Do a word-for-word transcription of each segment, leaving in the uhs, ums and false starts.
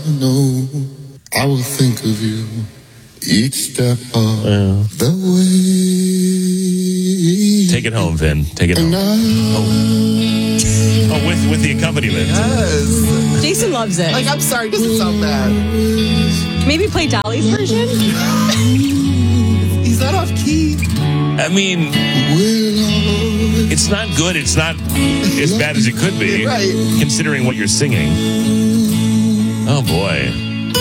No, I will think of you each step of Yeah. the way. Take it home, Vin. Take it home. Oh, oh with, with the accompaniment. Yes. Jason loves it. Like, I'm sorry, it doesn't sound bad. Maybe play Dolly's version? He's not off key. I mean, it's not good. It's not as bad as it could be, Right. considering what you're singing. Oh, boy.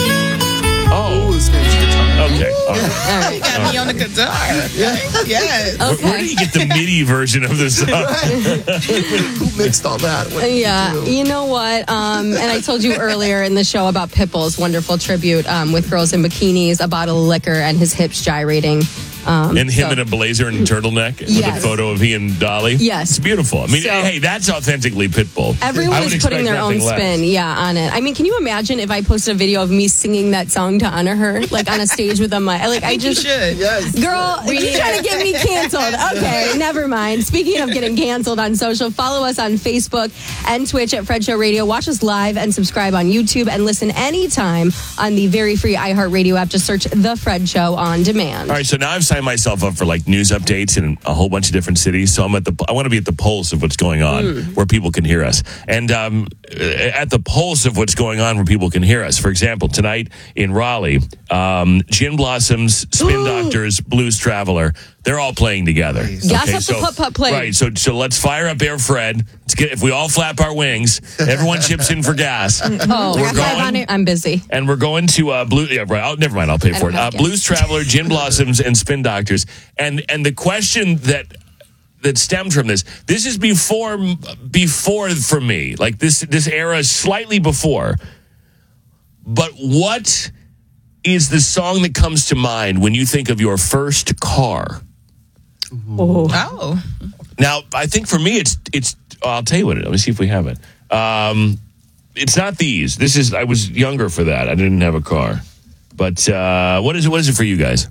Oh, Ooh, Spanish guitar. okay. All right. All right. Got me on the guitar. Yes. Where, where do you get the MIDI version of this song? Who mixed all that? What did you Yeah, do? you know what? Um, and I told you earlier in the show about Pitbull's wonderful tribute um, with girls in bikinis, a bottle of liquor, and his hips gyrating. Um, And him so- in a blazer and turtleneck with Yes. a photo of he and Dolly. Yes. It's beautiful. I mean, So- hey, that's authentically Pitbull. I Everyone would is putting expect their own nothing less. spin, yeah, on it. I mean, can you imagine if I posted a video of me singing that song to honor her, like on a stage with a mic? Like, I You just, should. Yes. girl, you're trying to get me canceled. Okay, never mind. Speaking of getting canceled on social, follow us on Facebook and Twitch at Fred Show Radio. Watch us live and subscribe on YouTube and listen anytime on the very free iHeartRadio app. Just search The Fred Show on demand. All right, so now I've signed myself up for like news updates in a whole bunch of different cities. So I'm at the, I want to be at the pulse of what's going on, Mm. where people can hear us, and um, at the pulse of what's going on, where people can hear us. For example, tonight in Raleigh, um, Gin Blossoms, Spin Doctors, Blues Traveler, they're all playing together. Gas up the putt-putt play. Right, so so let's fire up Air Fred. Let's get, if we all flap our wings, everyone chips in for gas. Oh, We're gas going- on it. I'm busy. And we're going to uh, Blue. Yeah, right. Oh, never mind. I'll pay for it. don't Uh, have gas. Blues Traveler, Gin Blossoms, and Spin Doctors. And and the question that that stemmed from this. This is before before for me. Like this this era is slightly before. But what is the song that comes to mind when you think of your first car? Oh. Now, I think for me, it's it's. I'll tell you what. Let me see if we have it. Um, it's not these. This is. I was younger for that. I didn't have a car. But uh, what is it? What is it for you guys?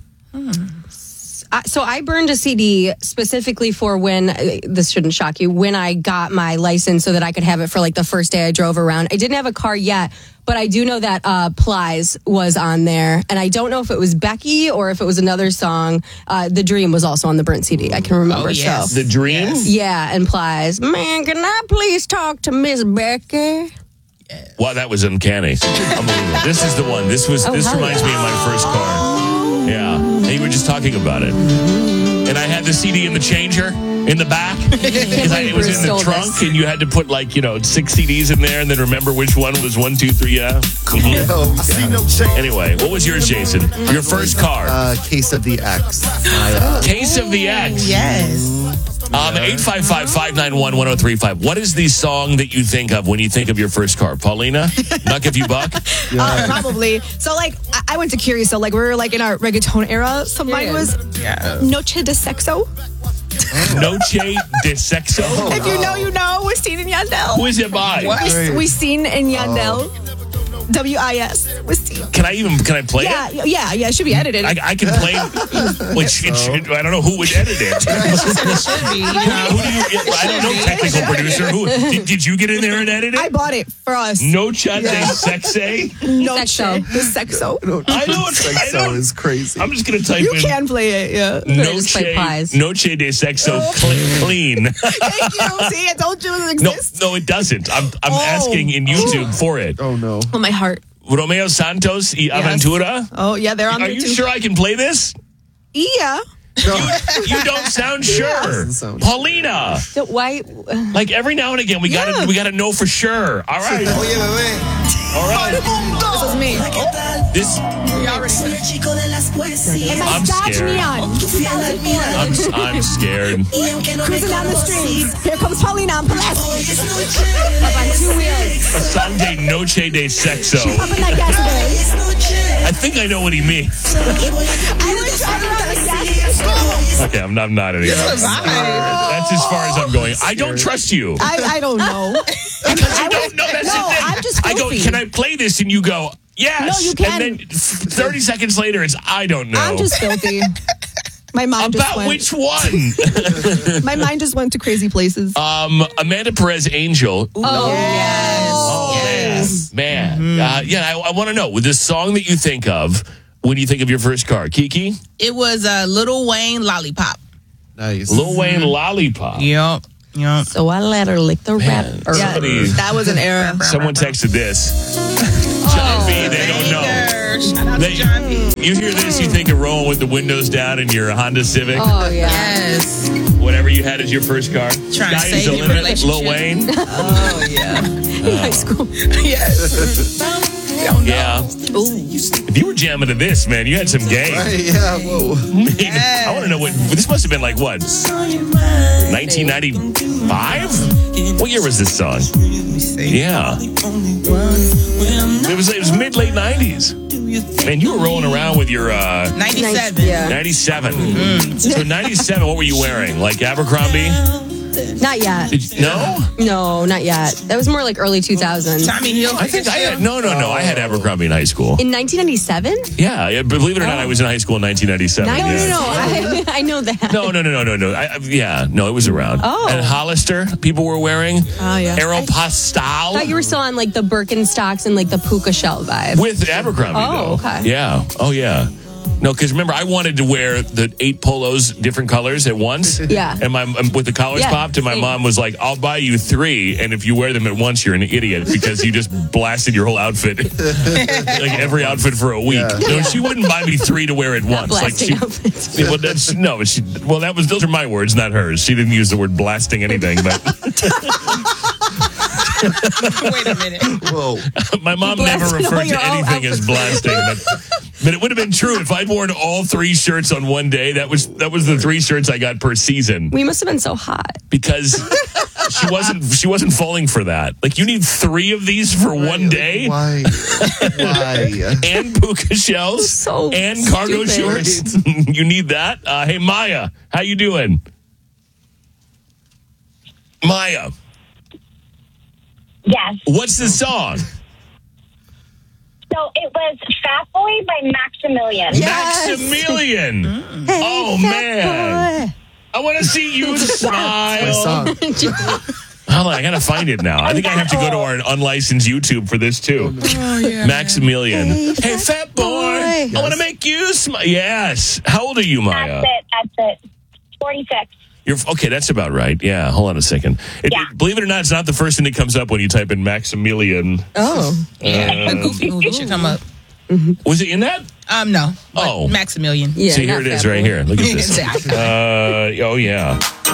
Uh, so I burned a C D specifically for when, uh, this shouldn't shock you, when I got my license so that I could have it for like the first day I drove around. I didn't have a car yet, but I do know that uh, Plies was on there. And I don't know if it was Becky or if it was another song. Uh, The Dream was also on the burnt C D. I can remember. Oh, yes. So The Dream. yeah, and Plies. Man, can I please talk to Miss Becky? Wow, that was uncanny. Unbelievable. This is the one. This was. Oh, this hell reminds me of my first car. Yeah, and you were just talking about it. And I had the C D in the changer in the back because it was Bruce in the stole trunk, this. and you had to put like you know six C Ds in there, and then remember which one was one, two, three. Yeah. Mhm. Oh, yeah. Anyway, what was yours, Jason? Your first car? Uh, Case of the X. I, uh, Case of the X. Yes. Um, eight five five, five nine one, one oh three five. What is the song that you think of when you think of your first car? Paulina? Not Give You Buck? Uh, probably. So, like, I- I went to Curious. So, like, we were like in our reggaeton era. So mine Yeah. was Yeah. Noche de Sexo. Noche de Sexo? If you know, you know. We're seen in Yandel. Who is it by? We, we seen in Yandel. W I S. We're seen. Can I even, can I play Yeah, it? yeah, yeah. It should be edited. I, I can play which it should, I don't know who would edit it. Should be. You know. Who do you, I don't know, technical producer. Who did, did you get in there and edit I it? bought it for us. Noche de Sexe? Noche Sexo. de Sexo. I know it's I Sexo know. is crazy. I'm just going to type You in can play it, yeah. just play Noche, Plies. Noche de Sexo cl- clean. Thank you. See, I told you it No, exists. no, it doesn't. I'm I'm Oh. asking in YouTube for it. Oh, no. Oh, my heart. Romeo Santos y Aventura. Oh, yeah, they're on Are there you too. sure I can play this? Yeah. You don't sound sure. Doesn't sound- Paulina. So why? Like every now and again we Yeah. gotta we gotta know for sure. All right. All right. This is me. This You already said it. And my I'm Dodge scared. Neon. two thousand four. I'm I'm scared. Cruising down the streets. Here comes Paulina and Pulaski. Up on two wheels. Sunday Noche de Sexo. Pumping that gas today. I think I know what he means. I was driving around the gas station. Okay, I'm not, I'm not anymore. That's as far as I'm going. I don't trust you. I, I don't know. Because you don't know. That's No, the thing. I'm just I go, filthy. can I play this? And you go, yes. No, you can. And then thirty seconds later, it's, I don't know. I'm just filthy. My mind just About went. which one? My mind just went to crazy places. um, Amanda Perez Angel. Oh, yes. Oh, man. Man, uh, yeah, I, I want to know, with this song that you think of when you think of your first car, Kiki? It was a uh, Lil Wayne Lollipop. Nice. Lil Wayne Lollipop. Yep. Yep. So I let her lick the Man, rapper. Yeah, somebody, that was an era. someone texted this. John B, they don't know. Banger. Shout out They- to John B. You hear this, you think of rolling with the windows down in your Honda Civic. Oh, yeah. Yes. Whatever you had as your first car. Trying to Sky's save the your limit, relationship. Lil Wayne. Oh, yeah. High school. Yes. Yeah. If you were jamming to this, man, you had some game. Right, yeah, whoa. Man, I want to know what this must have been like. What? nineteen ninety-five? What year was this song? Yeah. It was. It was mid late nineties. Man, you were rolling around with your uh, ninety-seven. Yeah. ninety-seven. So ninety-seven, what were you wearing? Like Abercrombie? Not yet. Did you- no? No, not yet. That was more like early two thousands. Tommy Hill. I think I had. No, no, no. I had Abercrombie in high school. In nineteen ninety-seven? Yeah, yeah, believe it or not, I was in high school in nineteen ninety-seven. No, yeah. no, no. I, I know that. No, no, no, no, no, no. I, I, yeah, no, it was around. Oh. And Hollister, people were wearing. Oh, yeah. Aeropostale. I thought you were still on like the Birkenstocks and like the puka shell vibe. With Abercrombie, Oh, though. okay. Yeah. Oh, yeah. No, because remember, I wanted to wear the eight polos, different colors at once. Yeah. And my um, with the collars Yeah, popped, and my same. mom was like, "I'll buy you three, and if you wear them at once, you're an idiot because you just blasted your whole outfit, like every outfit for a week." Yeah. No, she wouldn't buy me three to wear at once. Like Blasting she, outfits. Yeah, well, that's no. She, well, that was those are my words, not hers. She didn't use the word blasting anything, but Wait a minute. Whoa. my mom Blasting never all referred to your own anything as outfits. blasting. But, but it would have been true if I'd worn all three shirts on one day. That was that was the three shirts I got per season We must have been so hot. because she wasn't she wasn't falling for that. Like, you need three of these for one day. Why? Why? And puka shells So and cargo stupid. shorts. You need that. Uh, hey, Maya, how you doing? Maya, Yes. what's the song? So it was Fat Boy by Maximilian. Yes. Maximilian. Oh, man. I want to see you My smile. song. Hold on, I gotta find it now. I think I have to go to our unlicensed YouTube for this too. Maximilian. Hey, fat boy, I want to make you smile. Yes. How old are you, Maya? That's it. That's it. forty-six. You're okay. That's about right. Yeah. Hold on a second. It, Yeah. Believe it or not, it's not the first thing that comes up when you type in Maximilian. Oh. Yeah. Goofy movie should come up. Was it in that? Um, no. But Oh. Maximilian. Yeah, See, here not it is, Fat right Boy. here. Look at this. Exactly. Uh, oh yeah.